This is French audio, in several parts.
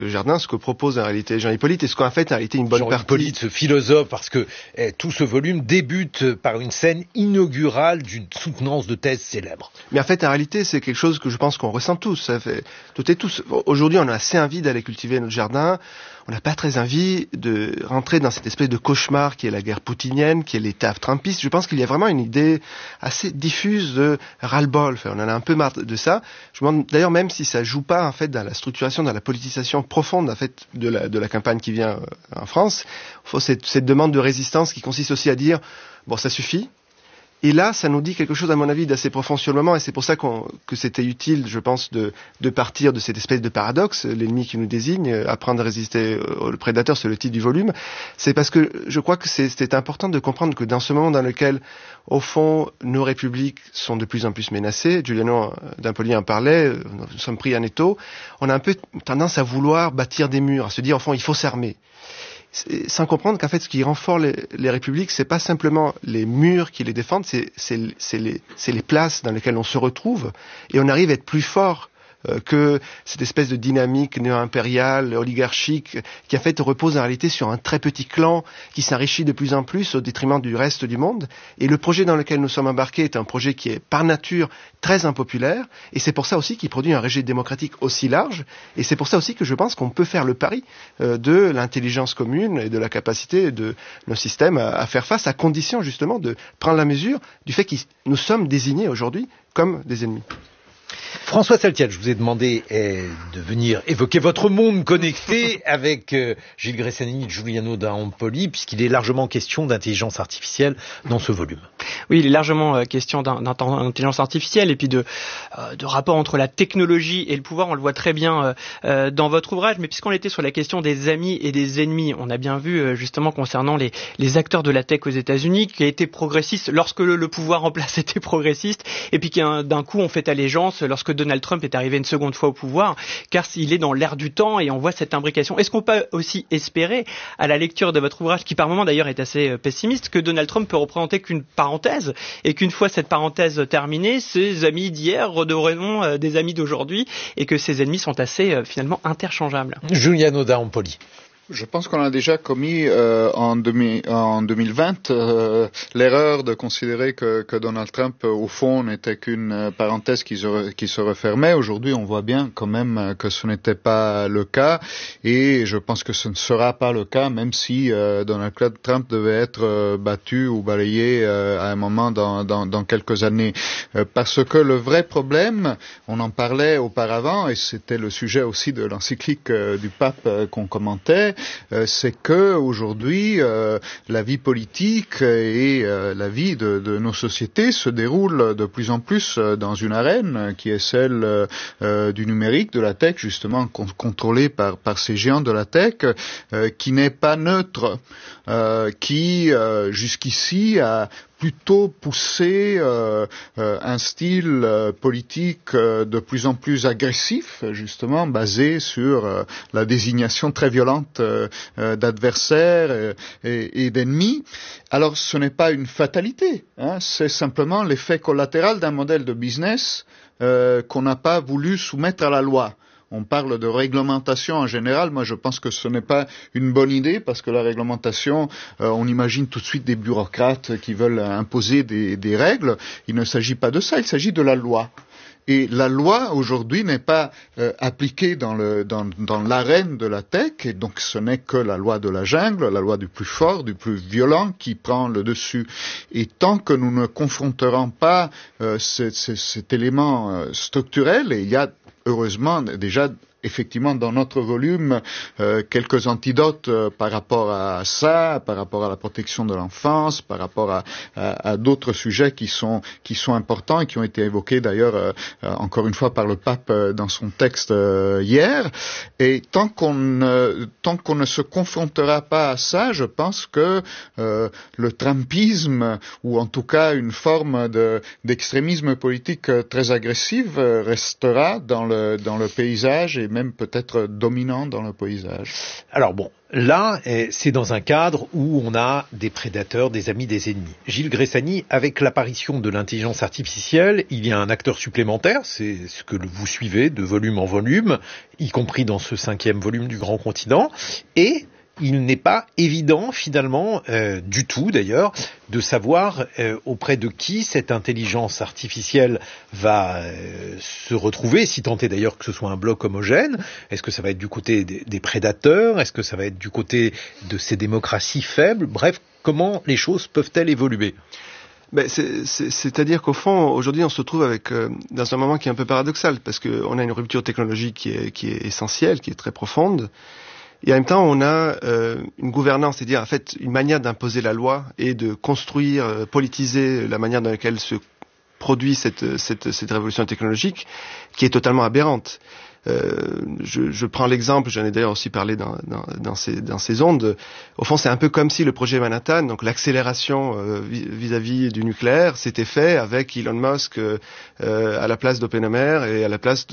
Jardin, ce que propose en réalité Jean Hippolyte, et ce qu'en fait en réalité une bonne Jean partie. Hippolyte, ce philosophe, parce que tout ce volume débute par une scène inaugurale d'une soutenance de thèse célèbre. Mais en fait, en réalité, c'est quelque chose que je pense qu'on ressent tous. Ça fait, toutes et tous. Aujourd'hui, on a assez envie d'aller cultiver notre jardin. On n'a pas très envie de rentrer dans cette espèce de cauchemar qui est la guerre poutinienne, qui est l'État trumpiste. Je pense qu'il y a vraiment une idée assez diffuse de ras-le-bol. Enfin, on en a un peu marre de ça. Je me demande d'ailleurs même si ça joue pas en fait dans la structuration, dans la politisation profonde en fait de la campagne qui vient en France. Il faut cette demande de résistance qui consiste aussi à dire bon, ça suffit. Et là, ça nous dit quelque chose, à mon avis, d'assez profond sur le moment, et c'est pour ça que c'était utile, je pense, de partir de cette espèce de paradoxe, l'ennemi qui nous désigne, apprendre à résister au prédateur, c'est le titre du volume. C'est parce que je crois que c'est important de comprendre que dans ce moment dans lequel, au fond, nos républiques sont de plus en plus menacées, Giuliano D'Ampoli en parlait, nous sommes pris en étau, on a un peu tendance à vouloir bâtir des murs, à se dire, au fond, il faut s'armer. Sans comprendre qu'en fait, ce qui rend fort les républiques, c'est pas simplement les murs qui les défendent, c'est les places dans lesquelles on se retrouve, et on arrive à être plus fort que cette espèce de dynamique néo-impériale, oligarchique, qui en fait repose en réalité sur un très petit clan qui s'enrichit de plus en plus au détriment du reste du monde. Et le projet dans lequel nous sommes embarqués est un projet qui est par nature très impopulaire, et c'est pour ça aussi qu'il produit un régime démocratique aussi large, et c'est pour ça aussi que je pense qu'on peut faire le pari de l'intelligence commune et de la capacité de nos systèmes à faire face, à condition justement de prendre la mesure du fait que nous sommes désignés aujourd'hui comme des ennemis. François Saltiel, je vous ai demandé de venir évoquer votre monde connecté avec Gilles Gressanini et Giuliano D'Ampoli, puisqu'il est largement question d'intelligence artificielle dans ce volume. Oui, il est largement question d'intelligence artificielle et puis de rapport entre la technologie et le pouvoir. On le voit très bien dans votre ouvrage, mais puisqu'on était sur la question des amis et des ennemis, on a bien vu justement concernant les acteurs de la tech aux États-Unis, qui a été progressiste lorsque le pouvoir en place était progressiste, et puis qui d'un coup ont fait allégeance lorsque Donald Trump est arrivé une seconde fois au pouvoir, car il est dans l'air du temps et on voit cette imbrication. Est-ce qu'on peut aussi espérer, à la lecture de votre ouvrage, qui par moments d'ailleurs est assez pessimiste, que Donald Trump peut représenter qu'une parenthèse, et qu'une fois cette parenthèse terminée, ses amis d'hier redeviendront des amis d'aujourd'hui, et que ses ennemis sont assez finalement interchangeables? Giuliano D'Ampoli. Je pense qu'on a déjà commis en 2020 l'erreur de considérer que Donald Trump, au fond, n'était qu'une parenthèse qui se refermait. Aujourd'hui, on voit bien quand même que ce n'était pas le cas, et je pense que ce ne sera pas le cas, même si Donald Trump devait être battu ou balayé à un moment dans quelques années. Parce que le vrai problème, on en parlait auparavant, et c'était le sujet aussi de l'encyclique du pape qu'on commentait, c'est que aujourd'hui la vie politique et la vie de nos sociétés se déroulent de plus en plus dans une arène qui est celle du numérique, de la tech, justement contrôlée par ces géants de la tech, qui n'est pas neutre, qui jusqu'ici a plutôt pousser un style politique de plus en plus agressif, justement basé sur la désignation très violente d'adversaires et d'ennemis. Alors ce n'est pas une fatalité, c'est simplement l'effet collatéral d'un modèle de business qu'on n'a pas voulu soumettre à la loi. On parle de réglementation en général. Moi, je pense que ce n'est pas une bonne idée, parce que la réglementation, on imagine tout de suite des bureaucrates qui veulent imposer des règles. Il ne s'agit pas de ça, il s'agit de la loi. Et la loi, aujourd'hui, n'est pas appliquée dans l'arène de la tech, et donc ce n'est que la loi de la jungle, la loi du plus fort, du plus violent, qui prend le dessus. Et tant que nous ne confronterons pas cet élément structurel, et il y a heureusement déjà effectivement dans notre volume quelques antidotes par rapport à ça, par rapport à la protection de l'enfance, par rapport à d'autres sujets qui sont importants et qui ont été évoqués d'ailleurs encore une fois par le pape dans son texte hier. Et tant qu'on ne se confrontera pas à ça, je pense que le trumpisme, ou en tout cas une forme d'extrémisme politique très agressive, restera dans le paysage et même peut-être dominant dans le paysage. Alors bon, là, c'est dans un cadre où on a des prédateurs, des amis, des ennemis. Gilles Gressani, avec l'apparition de l'intelligence artificielle, il y a un acteur supplémentaire, c'est ce que vous suivez de volume en volume, y compris dans ce 5e volume du Grand Continent, et il n'est pas évident finalement, du tout d'ailleurs, de savoir auprès de qui cette intelligence artificielle va se retrouver, si tant est d'ailleurs que ce soit un bloc homogène. Est-ce que ça va être du côté des prédateurs? Est-ce que ça va être du côté de ces démocraties faibles? Bref, comment les choses peuvent-elles évoluer? C'est-à-dire qu'au fond, aujourd'hui, on se trouve dans un moment qui est un peu paradoxal, parce qu'on a une rupture technologique qui est essentielle, qui est très profonde. Et en même temps, on a une gouvernance, c'est-à-dire en fait une manière d'imposer la loi et de construire, politiser la manière dans laquelle se produit cette révolution technologique, qui est totalement aberrante. Je prends l'exemple, j'en ai d'ailleurs aussi parlé dans ces ondes. Au fond, c'est un peu comme si le projet Manhattan, donc l'accélération vis-à-vis du nucléaire, s'était fait avec Elon Musk à la place d'Oppenheimer et à la place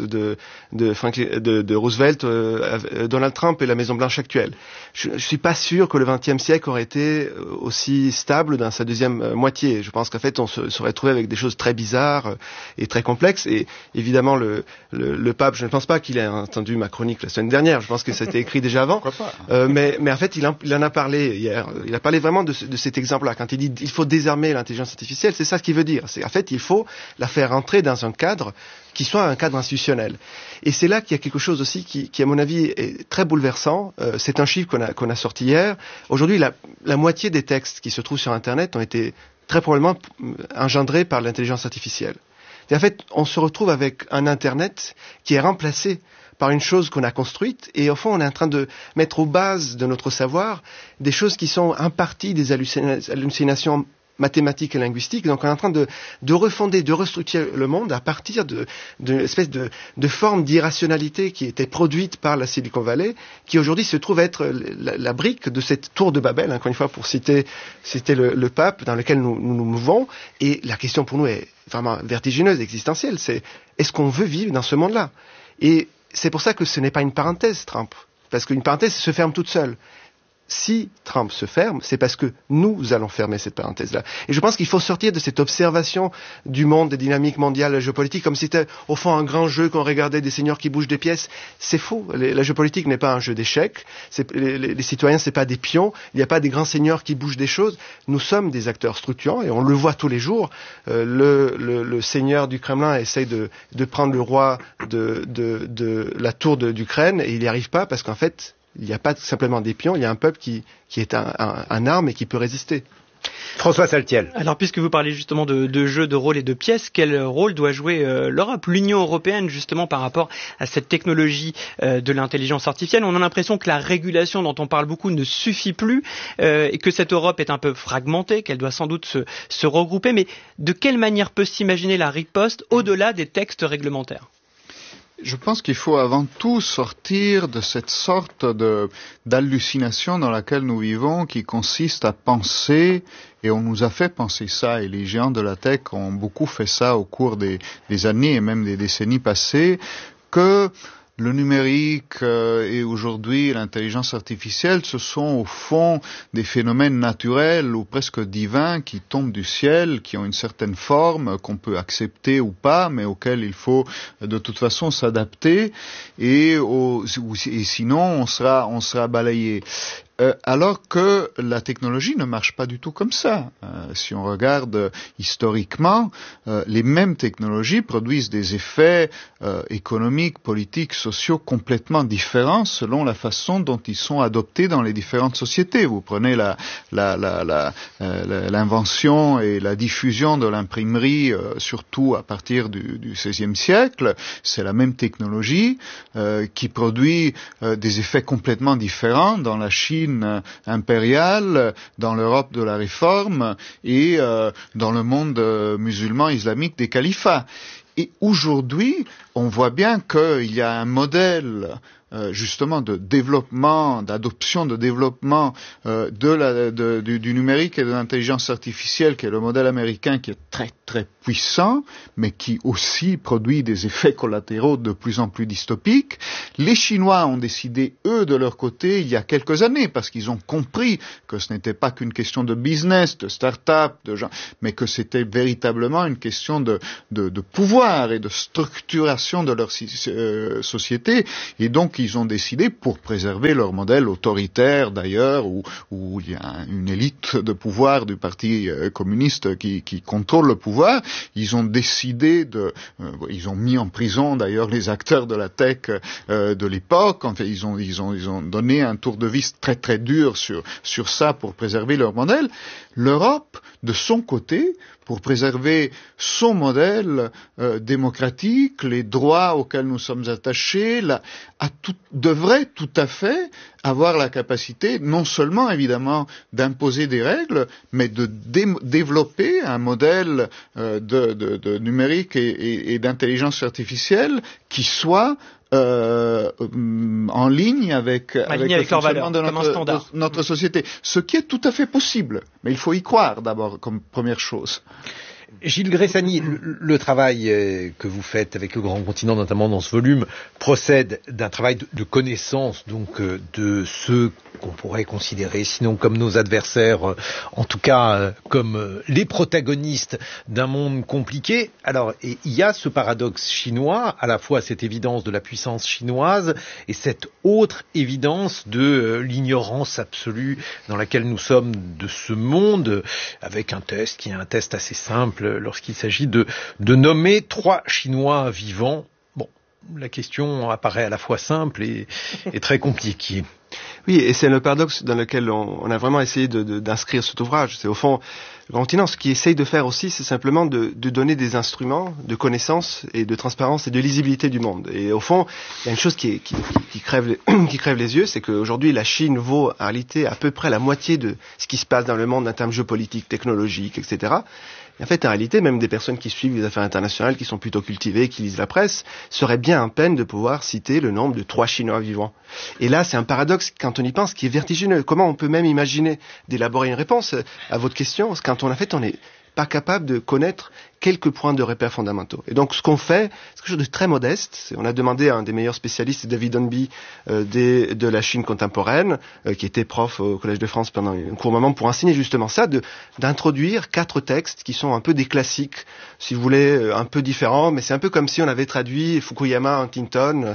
de Roosevelt, Donald Trump et la Maison Blanche actuelle. Je suis pas sûr que le XXe siècle aurait été aussi stable dans sa deuxième moitié. Je pense qu'en fait, on se serait trouvé avec des choses très bizarres et très complexes. Et évidemment, le pape, je ne pense pas qu'il ait entendu ma chronique la semaine dernière. Je pense que ça a été écrit déjà avant. Mais en fait, il en a parlé hier. Il a parlé vraiment de cet exemple-là. Quand il dit il faut désarmer l'intelligence artificielle, c'est ça ce qu'il veut dire. C'est en fait, il faut la faire entrer dans un cadre qui soit un cadre institutionnel. Et c'est là qu'il y a quelque chose aussi qui à mon avis, est très bouleversant. C'est un chiffre qu'on a sorti hier. Aujourd'hui, la moitié des textes qui se trouvent sur Internet ont été très probablement engendrés par l'intelligence artificielle. Et en fait, on se retrouve avec un Internet qui est remplacé par une chose qu'on a construite, et au fond, on est en train de mettre aux bases de notre savoir des choses qui sont en partie des hallucinations mathématiques et linguistiques. Donc, on est en train de refonder, de restructurer le monde à partir d'une espèce de forme d'irrationalité qui était produite par la Silicon Valley, qui aujourd'hui se trouve être la brique de cette tour de Babel, encore une fois, pour citer le pape, dans lequel nous nous mouvons. Et la question pour nous est vraiment vertigineuse, existentielle. C'est, est-ce qu'on veut vivre dans ce monde-là? Et c'est pour ça que ce n'est pas une parenthèse, Trump. Parce qu'une parenthèse se ferme toute seule. Si Trump se ferme, c'est parce que nous allons fermer cette parenthèse-là. Et je pense qu'il faut sortir de cette observation du monde, des dynamiques mondiales, la géopolitique, comme si c'était au fond un grand jeu qu'on regardait des seigneurs qui bougent des pièces. C'est faux. La géopolitique n'est pas un jeu d'échecs. Les citoyens, c'est pas des pions. Il n'y a pas des grands seigneurs qui bougent des choses. Nous sommes des acteurs structurants et on le voit tous les jours. Le seigneur du Kremlin essaye de prendre le roi de la tour d'Ukraine et il n'y arrive pas parce qu'en fait, il n'y a pas simplement des pions, il y a un peuple qui est un arme et qui peut résister. François Saltiel. Alors, puisque vous parlez justement de jeux de rôle et de pièces, quel rôle doit jouer l'Europe, l'Union européenne, justement par rapport à cette technologie de l'intelligence artificielle? On a l'impression que la régulation dont on parle beaucoup ne suffit plus et que cette Europe est un peu fragmentée, qu'elle doit sans doute se regrouper. Mais de quelle manière peut s'imaginer la riposte au-delà des textes réglementaires? Je pense qu'il faut avant tout sortir de cette sorte d'hallucination dans laquelle nous vivons, qui consiste à penser, et on nous a fait penser ça, et les géants de la tech ont beaucoup fait ça au cours des années et même des décennies passées, que le numérique et aujourd'hui l'intelligence artificielle, ce sont au fond des phénomènes naturels ou presque divins qui tombent du ciel, qui ont une certaine forme qu'on peut accepter ou pas, mais auxquels il faut de toute façon s'adapter et sinon on sera balayé. Alors que la technologie ne marche pas du tout comme ça. Si on regarde historiquement, les mêmes technologies produisent des effets économiques, politiques, sociaux complètement différents selon la façon dont ils sont adoptés dans les différentes sociétés. Vous prenez l'invention et la diffusion de l'imprimerie, surtout à partir du XVIe siècle, c'est la même technologie qui produit des effets complètement différents dans la Chine impériale, dans l'Europe de la Réforme et dans le monde musulman islamique des califats. Et aujourd'hui, on voit bien qu'il y a un modèle justement de développement, d'adoption, de développement du numérique et de l'intelligence artificielle, qui est le modèle américain, qui est très très puissant, mais qui aussi produit des effets collatéraux de plus en plus dystopiques. Les Chinois ont décidé, eux, de leur côté, il y a quelques années, parce qu'ils ont compris que ce n'était pas qu'une question de business, de start-up, de gens, mais que c'était véritablement une question de pouvoir et de structuration de leur société. Et donc, ils ont décidé, pour préserver leur modèle autoritaire d'ailleurs, où il y a une élite de pouvoir du Parti communiste qui contrôle le pouvoir, ils ont décidé ils ont mis en prison d'ailleurs les acteurs de la tech de l'époque. En fait, ils ont donné un tour de vis très très dur sur ça pour préserver leur modèle. L'Europe, de son côté, pour préserver son modèle démocratique, les droits auxquels nous sommes attachés, devrait tout à fait avoir la capacité, non seulement évidemment d'imposer des règles, mais de développer un modèle de numérique et d'intelligence artificielle qui soit en ligne avec le fonctionnement de notre société. Ce qui est tout à fait possible, mais il faut y croire d'abord comme première chose. Gilles Gressani, le travail que vous faites avec le Grand Continent, notamment dans ce volume, procède d'un travail de connaissance, donc de ceux qu'on pourrait considérer, sinon comme nos adversaires, en tout cas comme les protagonistes d'un monde compliqué. Alors, il y a ce paradoxe chinois, à la fois cette évidence de la puissance chinoise et cette autre évidence de l'ignorance absolue dans laquelle nous sommes de ce monde, avec un test qui est un test assez simple lorsqu'il s'agit de nommer 3 Chinois vivants. Bon, la question apparaît à la fois simple et très compliquée. Oui, et c'est le paradoxe dans lequel on a vraiment essayé d'inscrire cet ouvrage. C'est au fond, le Grand Continent, ce qu'il essaye de faire aussi, c'est simplement de donner des instruments de connaissance et de transparence et de lisibilité du monde. Et au fond, il y a une chose qui crève les yeux, c'est qu'aujourd'hui, la Chine vaut en réalité à peu près la moitié de ce qui se passe dans le monde en termes géopolitiques, technologiques, etc. Et en fait, en réalité, même des personnes qui suivent les affaires internationales, qui sont plutôt cultivées, qui lisent la presse, seraient bien en peine de pouvoir citer le nombre de 3 Chinois vivants. Et là, c'est un paradoxe, quand on y pense, qui est vertigineux. Comment on peut même imaginer d'élaborer une réponse à votre question, quand on n'est pas capable de connaître quelques points de repères fondamentaux. Et donc, ce qu'on fait, c'est quelque chose de très modeste. On a demandé à un des meilleurs spécialistes, David Hornby, de la Chine contemporaine, qui était prof au Collège de France pendant un court moment, pour enseigner justement ça, d'introduire 4 textes qui sont un peu des classiques, si vous voulez, un peu différents, mais c'est un peu comme si on avait traduit Fukuyama Huntington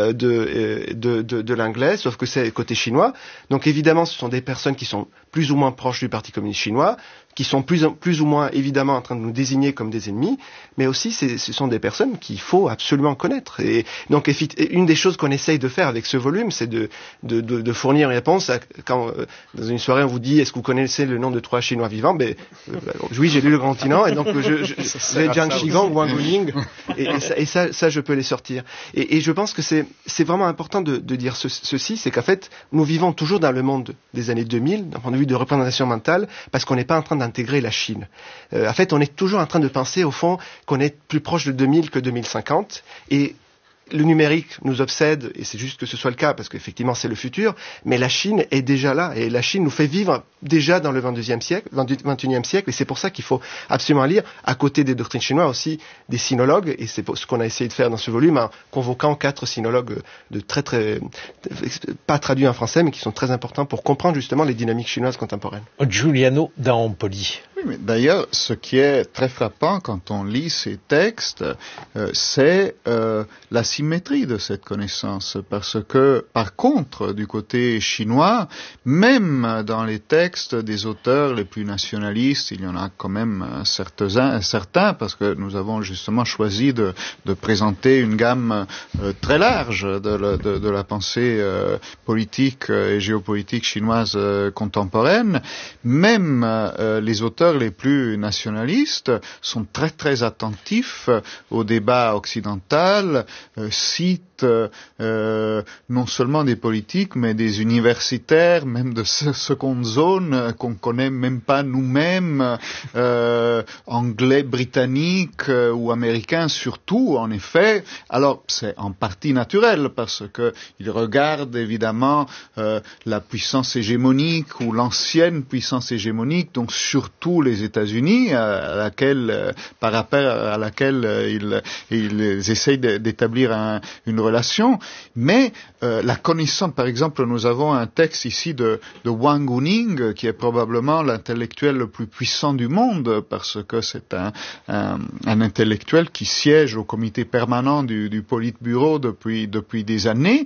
de l'anglais, sauf que c'est côté chinois. Donc, évidemment, ce sont des personnes qui sont plus ou moins proches du Parti communiste chinois, qui sont plus ou moins évidemment en train de nous désigner comme des ennemis, mais aussi ce sont des personnes qu'il faut absolument connaître. Et donc une des choses qu'on essaye de faire avec ce volume, c'est de fournir une réponse quand dans une soirée on vous dit est-ce que vous connaissez le nom de 3 Chinois vivants, oui, j'ai lu le Grand Continent et donc j'ai Jiang Qigong, Wang Guoying et ça je peux les sortir. Et je pense que c'est vraiment important de dire ceci, c'est qu'en fait nous vivons toujours dans le monde des années 2000 d'un point de vue de représentation mentale, parce qu'on n'est pas en train d'intégrer la Chine. En fait, on est toujours en train de penser, au fond, qu'on est plus proche de 2000 que 2050, et le numérique nous obsède, et c'est juste que ce soit le cas, parce qu'effectivement c'est le futur, mais la Chine est déjà là, et la Chine nous fait vivre déjà dans le 21e siècle, et c'est pour ça qu'il faut absolument lire, à côté des doctrines chinoises aussi, des sinologues, et c'est ce qu'on a essayé de faire dans ce volume, en convoquant 4 sinologues pas traduits en français, mais qui sont très importants pour comprendre justement les dynamiques chinoises contemporaines. Giuliano da Empoli. Oui, mais d'ailleurs, ce qui est très frappant quand on lit ces textes, c'est la symétrie de cette connaissance, parce que, par contre, du côté chinois, même dans les textes des auteurs les plus nationalistes, il y en a quand même certains, parce que nous avons justement choisi de présenter une gamme très large de la pensée politique et géopolitique chinoise contemporaine. Même les auteurs les plus nationalistes sont très très attentifs au débat occidental, citent visite non seulement des politiques, mais des universitaires, même de seconde zone, qu'on connaît même pas nous-mêmes, anglais, britanniques ou américains surtout, en effet. Alors, c'est en partie naturel, parce que ils regardent évidemment la puissance hégémonique ou l'ancienne puissance hégémonique, donc surtout les États-Unis, par rapport à laquelle ils essayent d'établir une relation. Mais la connaissance, par exemple, nous avons un texte ici de Wang Huning, qui est probablement l'intellectuel le plus puissant du monde, parce que c'est un intellectuel qui siège au comité permanent du Politburo depuis des années,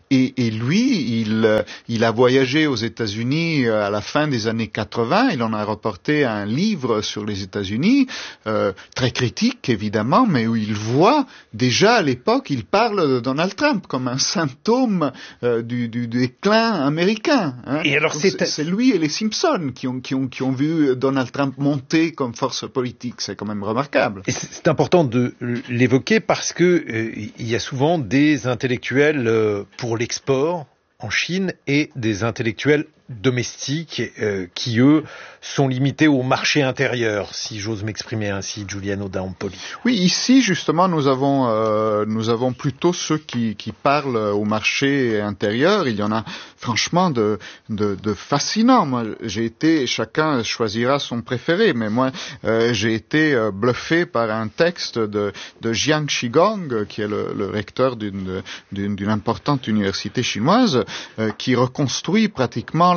et lui, il a voyagé aux États-Unis à la fin des années 80, il en a reporté un livre sur les États-Unis, très critique évidemment, mais où il voit déjà à l'époque, il parle de Donald Trump comme un symptôme du déclin américain. Hein. Et alors c'est lui et les Simpsons qui ont vu Donald Trump monter comme force politique. C'est quand même remarquable. Et c'est important de l'évoquer parce que il y a souvent des intellectuels pour l'export en Chine et des intellectuels domestiques qui, eux, sont limités au marché intérieur, si j'ose m'exprimer ainsi, Giuliano da Empoli. Oui, ici, justement, nous avons plutôt ceux qui parlent au marché intérieur. Il y en a, franchement, de fascinants. Moi, chacun choisira son préféré, mais moi, j'ai été bluffé par un texte de Jiang Shigong, qui est le recteur d'une importante université chinoise, qui reconstruit pratiquement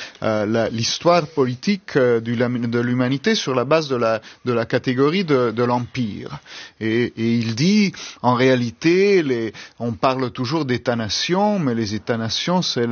l'histoire politique de l'humanité sur la base de la catégorie de l'empire. Et il dit, en réalité, on parle toujours d'États-nations, mais les États-nations, c'est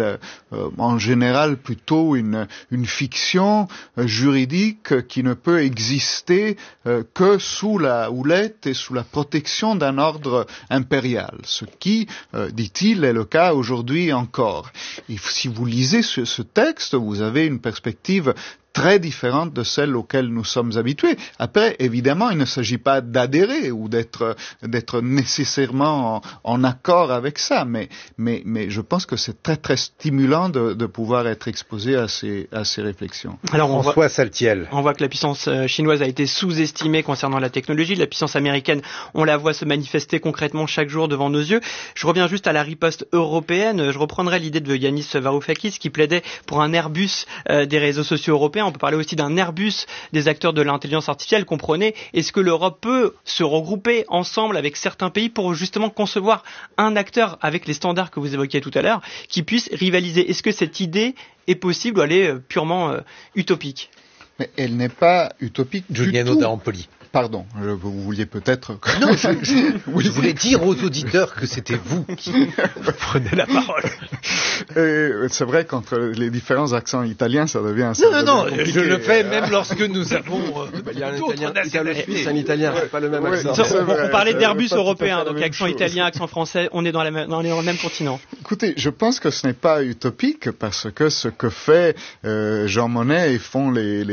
en général plutôt une fiction juridique qui ne peut exister que sous la houlette et sous la protection d'un ordre impérial. Ce qui, dit-il, est le cas aujourd'hui encore. Et si vous lisez ce texte, vous avez une perspective très différente de celle auxquelles nous sommes habitués. Après, évidemment, il ne s'agit pas d'adhérer ou d'être nécessairement en accord avec ça, mais je pense que c'est très très stimulant de pouvoir être exposé à ces réflexions. Alors François Saltiel. On voit que la puissance chinoise a été sous-estimée concernant la technologie. La puissance américaine, on la voit se manifester concrètement chaque jour devant nos yeux. Je reviens juste à la riposte européenne. Je reprendrai l'idée de Yanis Varoufakis qui plaidait pour un Airbus des réseaux sociaux européens. On peut parler aussi d'un Airbus des acteurs de l'intelligence artificielle. Comprenez, est-ce que l'Europe peut se regrouper ensemble avec certains pays pour justement concevoir un acteur avec les standards que vous évoquiez tout à l'heure qui puisse rivaliser? Est-ce que cette idée est possible ou elle est purement utopique? Mais elle n'est pas utopique du tout. Giuliano da Empoli. Pardon, vous vouliez peut-être... Non, je voulais dire aux auditeurs que c'était vous qui prenez la parole. C'est vrai qu'entre les différents accents italiens, ça devient assez... Non, je le fais même lorsque nous avons il y a un italien, un italien, c'est pas le même accent. On parlait d'Airbus européen, donc accent italien, accent français, on est dans le même continent. Écoutez, je pense que ce n'est pas utopique parce que ce que fait Jean Monnet et font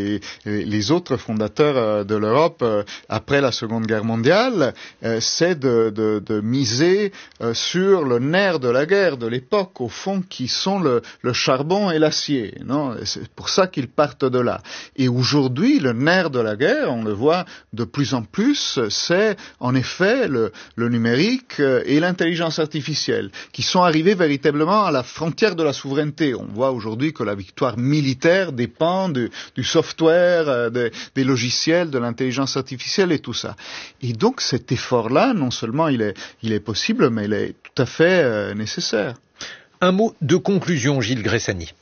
les autres fondateurs de l'Europe après la Seconde Guerre mondiale, c'est de miser sur le nerf de la guerre de l'époque, au fond, qui sont le charbon et l'acier. Non, c'est pour ça qu'ils partent de là. Et aujourd'hui, le nerf de la guerre, on le voit de plus en plus, c'est en effet le numérique et l'intelligence artificielle, qui sont arrivés véritablement à la frontière de la souveraineté. On voit aujourd'hui que la victoire militaire dépend du software, des logiciels, de l'intelligence artificielle et tout ça. Et donc cet effort-là, non seulement il est possible, mais il est tout à fait nécessaire. Un mot de conclusion, Gilles Gressani.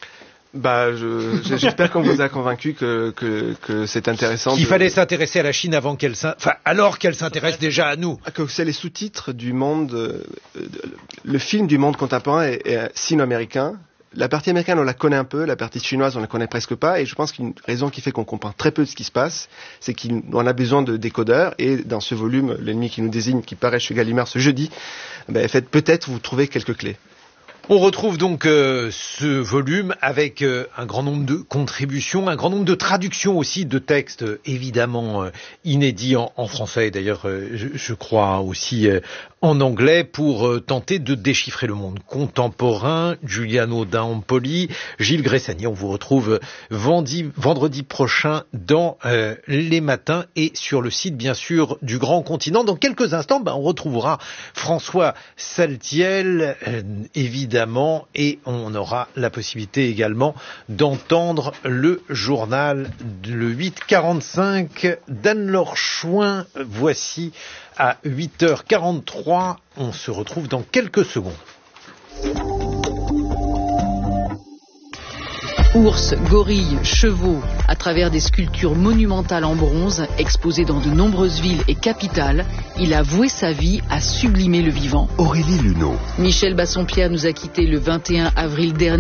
J'espère qu'on vous a convaincu que c'est intéressant. Qu'il fallait s'intéresser à la Chine alors qu'elle s'intéresse déjà à nous. Que c'est les sous-titres du monde, le film du monde contemporain est sino-américain. La partie américaine, on la connaît un peu, la partie chinoise, on la connaît presque pas, et je pense qu'une raison qui fait qu'on comprend très peu de ce qui se passe, c'est qu'on a besoin de décodeurs, et dans ce volume, L'ennemi qui nous désigne, qui paraît chez Gallimard ce jeudi, peut-être vous trouvez quelques clés. On retrouve donc ce volume avec un grand nombre de contributions, un grand nombre de traductions aussi de textes évidemment inédits en français et d'ailleurs je crois aussi en anglais pour tenter de déchiffrer le monde contemporain. Giuliano d'Ampoli, Gilles Gressani, on vous retrouve vendredi prochain dans Les Matins et sur le site bien sûr du Grand Continent. Dans quelques instants, on retrouvera François Saltiel évidemment et on aura la possibilité également d'entendre le journal le 8h45 d'Anne-Laure Chouin. Voici à 8h43. On se retrouve dans quelques secondes. Ours, gorilles, chevaux, à travers des sculptures monumentales en bronze, exposées dans de nombreuses villes et capitales, il a voué sa vie à sublimer le vivant. Aurélie Luneau. Michel Bassompierre nous a quittés le 21 avril dernier.